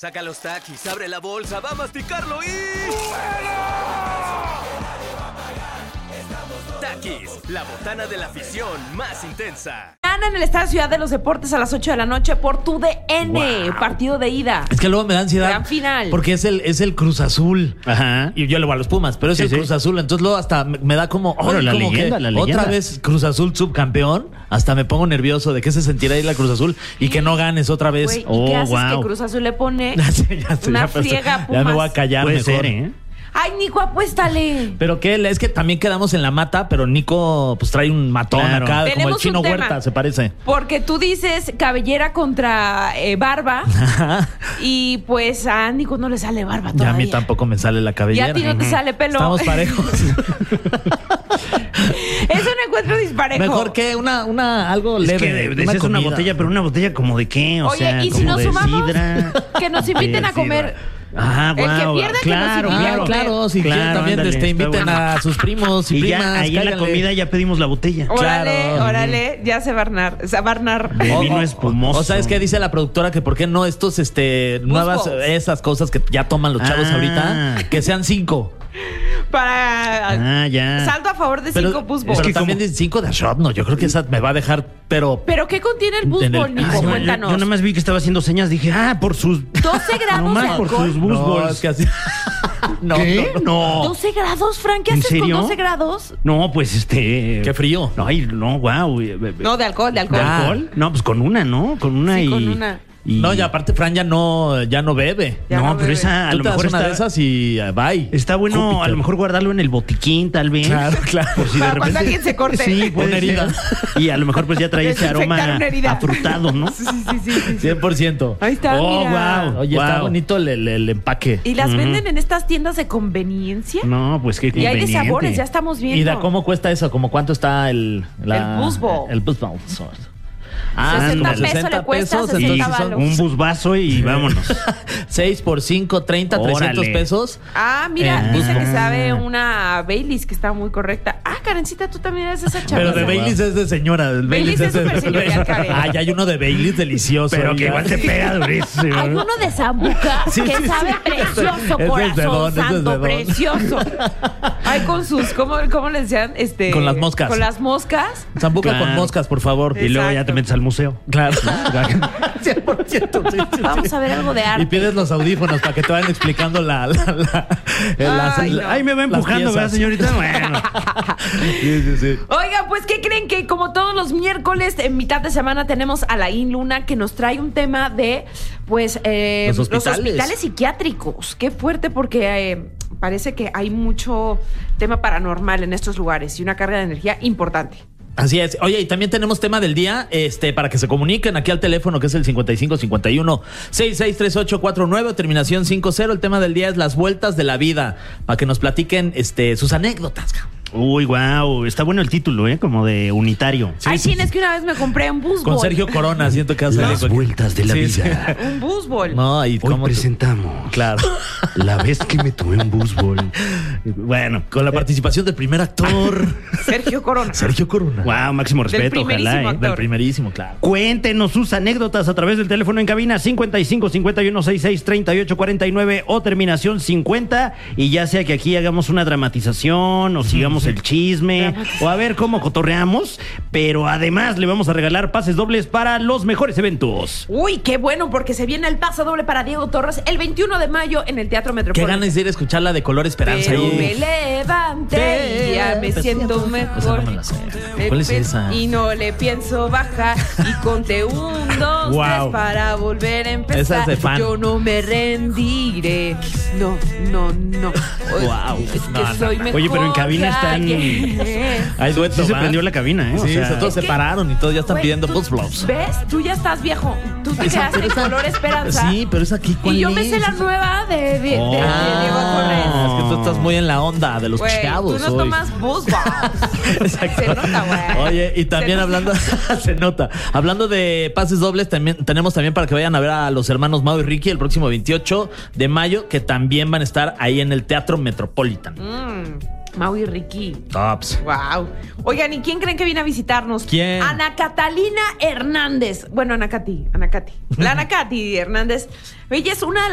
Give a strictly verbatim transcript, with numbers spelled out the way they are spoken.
Saca los Takis, abre la bolsa, va a masticarlo y... Takis, la botana de la afición más intensa. Gana en el Estadio Ciudad de los Deportes a las ocho de la noche por tu D N, wow. Partido de ida. Es que luego me da ansiedad. Gran final. Porque es el, es el Cruz Azul. Ajá. Y yo le voy a los Pumas, pero es sí, el sí. Cruz Azul. Entonces luego hasta me da como... Bueno, la como leyenda, que la leyenda. Otra vez Cruz Azul subcampeón. Hasta me pongo nervioso de qué se sentirá ir la Cruz Azul y que no ganes otra vez. Wey, ¿y oh, qué haces wow. que Cruz Azul le pone ya sé, ya sé, una ya friega a Pumas? Ya me voy a callar Puede mejor. ser, ¿eh? Ay, Nico, apuéstale. Pero qué, es que también quedamos en la mata, pero Nico pues trae un matón claro. acá, Tenemos como el Chino tema, Huerta, se parece. Porque tú dices cabellera contra eh, barba y pues a Nico no le sale barba todavía. Ya a mí tampoco me sale la cabellera. Y a ti no uh-huh. te sale pelo. Estamos parejos. Es un encuentro disparejo. Mejor que una, una algo es leve. Que de, de una, una botella, pero una botella como de qué, o Oye, sea, y como si nos de sumamos, sidra. Que nos inviten a comer. Ah, wow. El que pierda claro, que nos claro, claro, si claro, quieren también ándale, este, inviten bueno. a sus primos y, y primas. Ya, ahí en la comida ya pedimos la botella. Órale, claro. órale, ya se va a barnar, se va a barnar. De vino espumoso. O sea, es que dice la productora que por qué no estos, este, nuevas, esas cosas que ya toman los chavos ah. ahorita, que sean cinco. Para ah, ya. saldo a favor de pero, cinco busbol. Es que también como... cinco de shot, no, yo creo que esa me va a dejar, pero... ¿Pero qué contiene el busbol, Nico? Ah, yo, Cuéntanos. Yo, yo nada más vi que estaba haciendo señas, dije, ah, por sus... doce grados nomás de por alcohol. sus busbols. No, es que así... no, ¿Qué? no, no, no. ¿doce grados, Frank? ¿Qué ¿En haces serio? con doce grados? No, pues este... Qué frío. No, ay, no, wow. No, de alcohol, de alcohol. ¿De alcohol? No, pues con una, ¿no? Con una sí, y... con una. Y... No, ya aparte Fran ya no, ya no bebe. Ya no, no pero bebe. esa a Tú lo te das mejor una está, de esas y uh, bye. Está bueno Júpiter. A lo mejor guardarlo en el botiquín, tal vez. Claro, claro. Por si Para de cuando repente... alguien se corte. Sí, puede una herida. ser. Y a lo mejor pues ya trae ese aroma Desinfectar una herida. afrutado, ¿no? Sí, sí, sí, sí. cien por ciento. Ahí está, Oh, mira. wow. Oye, wow. está bonito el, el, el empaque. ¿Y las Ujú. venden en estas tiendas de conveniencia? No, pues qué Y hay conveniente. de sabores, ya estamos viendo. ¿Y de cómo cuesta eso? ¿Cómo cuánto está el... La, El busbol. El busbol. Ah, sesenta ándale. pesos le cuesta, pesos, Y sesenta entonces son valos. un busvazo y vámonos. seis por cinco, treinta, trescientos Órale. pesos. Ah, mira, Eh, dice que ah. sabe una Baileys que está muy correcta. Ah, Karencita, tú también eres esa chavita. Pero de Baileys es de señora. El Baileys es de- súper señorial, Karen. Ah, ya hay uno de Baileys delicioso. Pero que ya. igual se pega durísimo. Hay uno de Zambuca Sí, que sí, sabe sí. precioso, Ese es corazón de don, ese es de santo, don. precioso. Ay, con sus, ¿cómo, cómo le decían? Este, Con las moscas. Con las moscas. Zambuca Claro. con moscas, por favor. Y luego ya Exacto. te metes al museo. Claro. cien por ciento, sí, sí, Vamos sí. a ver algo de Y arte. pides los audífonos para que te vayan explicando la... la, la, las- Ay, no. la- Ay, me va las empujando, ¿verdad, piezas. señorita? Bueno. Sí, sí, sí. Oiga, pues, ¿qué creen? Que como todos los miércoles, en mitad de semana, tenemos a Alain Luna, que nos trae un tema de, pues, eh, Los hospitales. psiquiátricos. Qué fuerte, porque eh, parece que hay mucho tema paranormal en estos lugares y una carga de energía importante. Así es. Oye, y también tenemos tema del día, este, para que se comuniquen aquí al teléfono, que es el cincuenta y cinco cincuenta y uno sesenta y seis treinta y ocho cuarenta y nueve, terminación cincuenta. El tema del día es las vueltas de la vida, para que nos platiquen este, sus anécdotas. Uy, wow. Está bueno el título, ¿eh? Como de unitario. Ay, sí, es que una vez me compré un busbol. Con Sergio Corona, siento que hace Las vueltas de la Sí, sí. vida. Un busbol. No, y Hoy cómo presentamos Claro. la vez que me tomé un busbol. Bueno, con la participación del primer actor, Sergio Corona. Sergio Corona. wow, máximo respeto, primerísimo ojalá, ¿eh? actor. Del primerísimo, claro. Cuéntenos sus anécdotas a través del teléfono en cabina cincuenta y cinco cincuenta y uno sesenta y seis treinta y ocho cuarenta y nueve o terminación cincuenta, y ya sea que aquí hagamos una dramatización o sigamos el chisme o a ver cómo cotorreamos, pero además le vamos a regalar pases dobles para los mejores eventos. Uy, qué bueno, porque se viene el pase doble para Diego Torres el veintiuno de mayo en el Teatro Qué Metropolitano. ganas de ir a escuchar la de Color Esperanza Pero ahí. me levanté y ya me siento mejor. Esa no me la sé. ¿Cuál es esa? Y no le pienso bajar y conté un, dos, Wow. tres para volver a empezar. Esa es de fan. Yo no me rendiré. No, no, no. Oye, Wow. Es que No, no, soy no. mejor. Oye, pero en cabina que están- alguien. Hay dueto, Sí se ¿va? prendió la cabina, ¿eh? O Sí, sea, se- todos Es se que- pararon y todos ya están Güey, pidiendo tú- Buzz Blows. ¿Ves? Tú ya estás viejo. Tú te Esa- quedaste pero en esa- Color Esperanza. Sí, pero es aquí. ¿Cuál Y yo me es? sé la nueva de, de, de- de Diego Torres. Ah, es que tú estás muy en la onda de los Güey, chavos tú no hoy. tomas Buzz Blows. Exacto. Se nota, güey. Oye, y también Se hablando, se nota, hablando de pases dobles, también tenemos también para que vayan a ver a los hermanos Mau y Ricky el próximo veintiocho de mayo, que también van a estar ahí en el Teatro Metropolitan. Mm, Mau y Ricky. Tops. Wow. Oigan, ¿y quién creen que viene a visitarnos? ¿Quién? Ana Catalina Hernández. Bueno, Ana Cati, Ana Cati. La Ana Cati Hernández. Ella es una de